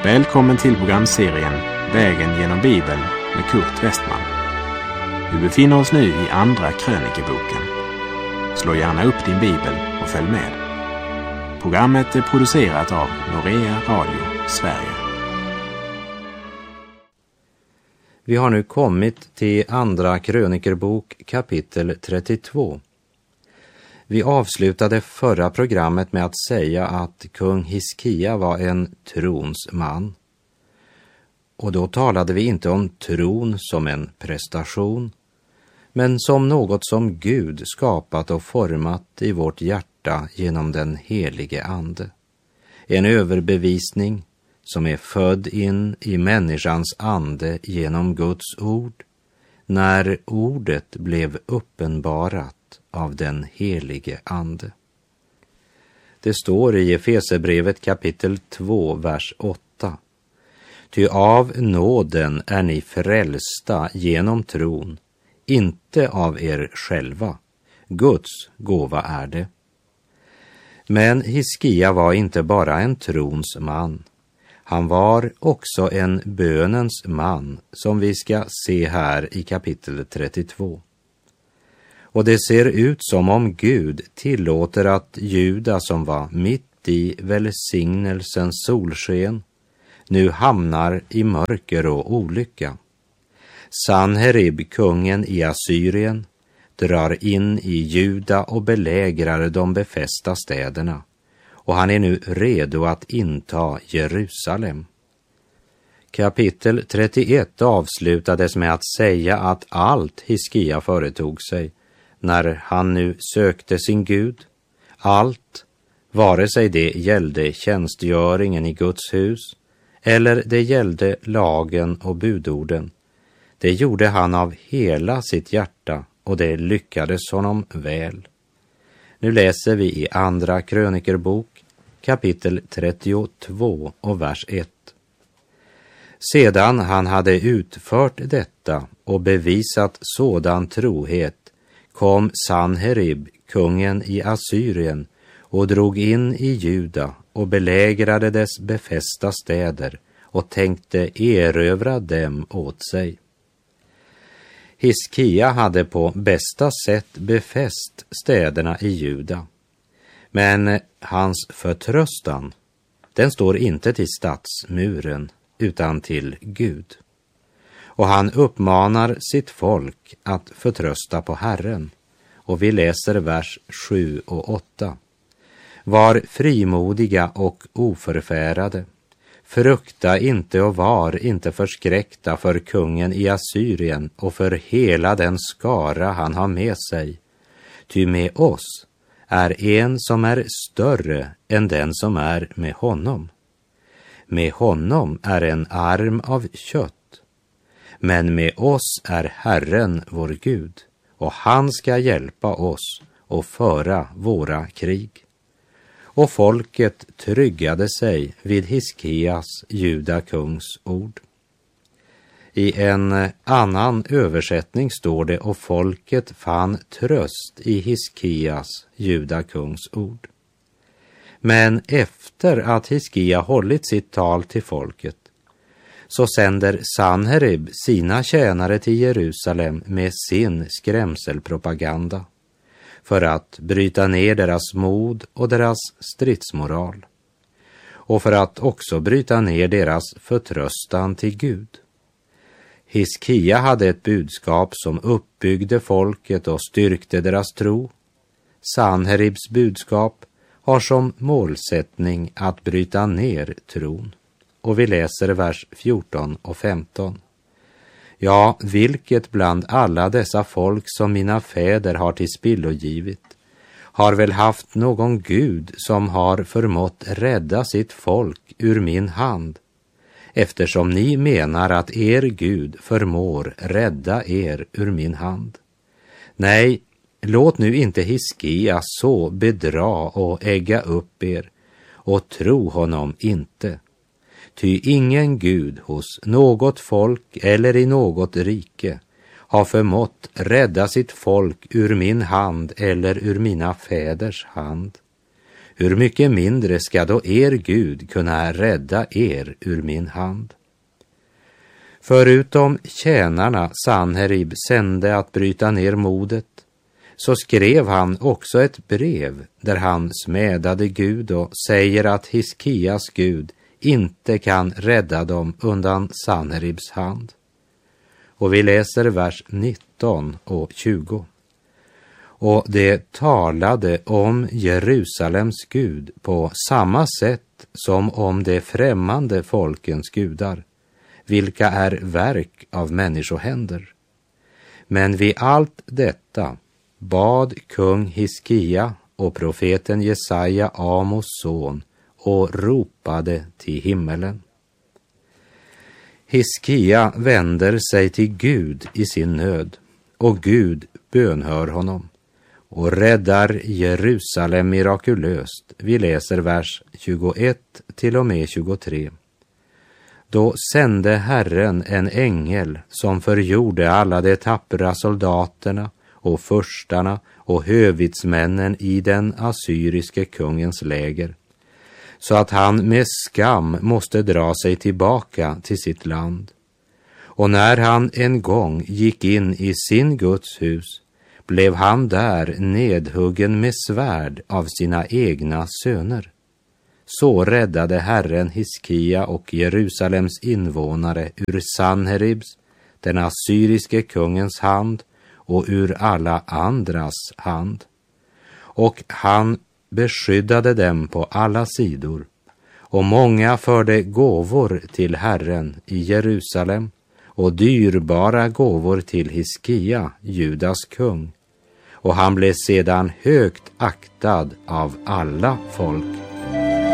Välkommen till programserien Vägen genom Bibeln med Kurt Westman. Vi befinner oss nu i Andra krönikeboken. Slå gärna upp din bibel och följ med. Programmet är producerat av Norea Radio Sverige. Vi har nu kommit till Andra krönikerbok kapitel 32. Vi avslutade förra programmet med att säga att kung Hiskia var en trons man. Och då talade vi inte om tron som en prestation, men som något som Gud skapat och format i vårt hjärta genom den helige ande. En överbevisning som är född in i människans ande genom Guds ord, när ordet blev uppenbarat av den helige ande. Det står i Efesierbrevet kapitel 2, vers 8. Ty av nåden är ni frälsta genom tron, inte av er själva. Guds gåva är det. Men Hiskia var inte bara en trons man. Han var också en bönens man, som vi ska se här i kapitel 32. Och det ser ut som om Gud tillåter att Juda, som var mitt i välsignelsens solsken, nu hamnar i mörker och olycka. Sanherib, kungen i Assyrien, drar in i Juda och belägrar de befästa städerna, och han är nu redo att inta Jerusalem. Kapitel 31 avslutades med att säga att allt Hiskia företog sig när han nu sökte sin Gud, allt, vare sig det gällde tjänstgöringen i Guds hus eller det gällde lagen och budorden, det gjorde han av hela sitt hjärta, och det lyckades honom väl. Nu läser vi i Andra krönikerbok kapitel 32 och vers 1. Sedan han hade utfört detta och bevisat sådan trohet, kom Sanherib, kungen i Assyrien, och drog in i Juda och belägrade dess befästa städer och tänkte erövra dem åt sig. Hiskia hade på bästa sätt befäst städerna i Juda, men hans förtröstan, den står inte till stadsmuren utan till Gud. Och han uppmanar sitt folk att förtrösta på Herren. Och vi läser vers 7 och 8. Var frimodiga och oförfärade. Frukta inte och var inte förskräckta för kungen i Assyrien och för hela den skara han har med sig. Ty med oss är en som är större än den som är med honom. Med honom är en arm av kött. Men med oss är Herren vår Gud, och han ska hjälpa oss och föra våra krig. Och folket tryggade sig vid Hiskias, Juda kungs ord. I en annan översättning står det, och folket fann tröst i Hiskias, Juda kungs ord. Men efter att Hiskia hållit sitt tal till folket, så sänder Sanherib sina tjänare till Jerusalem med sin skrämselpropaganda för att bryta ner deras mod och deras stridsmoral, och för att också bryta ner deras förtröstan till Gud. Hiskia hade ett budskap som uppbyggde folket och styrkte deras tro. Sanheribs budskap har som målsättning att bryta ner tron. Och vi läser vers 14 och 15. Ja, vilket bland alla dessa folk som mina fäder har till spillogivit har väl haft någon Gud som har förmått rädda sitt folk ur min hand, eftersom ni menar att er Gud förmår rädda er ur min hand. Nej, låt nu inte Hiskia så bedra och ägga upp er, och tro honom inte. Ty ingen Gud hos något folk eller i något rike har förmått rädda sitt folk ur min hand eller ur mina fäders hand. hur mycket mindre ska då er Gud kunna rädda er ur min hand? Förutom tjänarna Sanherib sände att bryta ner modet, så skrev han också ett brev där han smädade Gud och säger att Hiskias Gud inte kan rädda dem undan Sanheribs hand. Och vi läser vers 19 och 20. Och det talade om Jerusalems Gud på samma sätt som om de främmande folkens gudar, vilka är verk av människohänder. Men vid allt detta bad kung Hiskia och profeten Jesaja, Amos son, och ropade till himmelen. Hiskia vänder sig till Gud i sin nöd, och Gud bönhör honom och räddar Jerusalem mirakulöst. Vi läser vers 21 till och med 23. Då sände Herren en ängel som förgjorde alla de tappra soldaterna och förstarna och hövitsmännen i den assyriske kungens läger, så att han med skam måste dra sig tillbaka till sitt land. Och när han en gång gick in i sin Guds hus, blev han där nedhuggen med svärd av sina egna söner. Så räddade Herren Hiskia och Jerusalems invånare ur Sanheribs, den assyriske kungens hand, och ur alla andras hand. Och han beskyddade dem på alla sidor, och många förde gåvor till Herren i Jerusalem och dyrbara gåvor till Hiskia, Judas kung. Och han blev sedan högt aktad av alla folk.